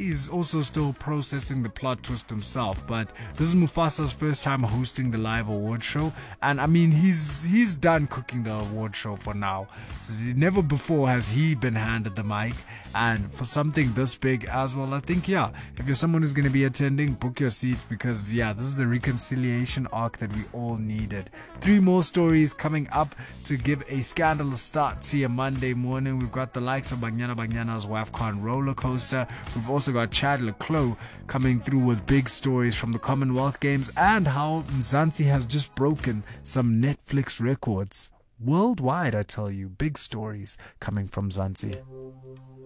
is also still processing the plot twist himself. But this is Mufasa's first time hosting the live award show, and I mean he's done cooking the award show for now. Never before has he been handed the mic, and for something this big as well. I think if you're someone who's going to be attending, book your seats, because this is the reconciliation arc that we all needed. 3 more stories coming up to give a scandalous start to your Monday morning. We've got the likes of Banyana Banyana's WAFCON roller coaster. We've also got Chad Leclos coming through with big stories from the Commonwealth Games, and how Mzansi has just broken some Netflix records worldwide. I tell you, big stories coming from Mzansi.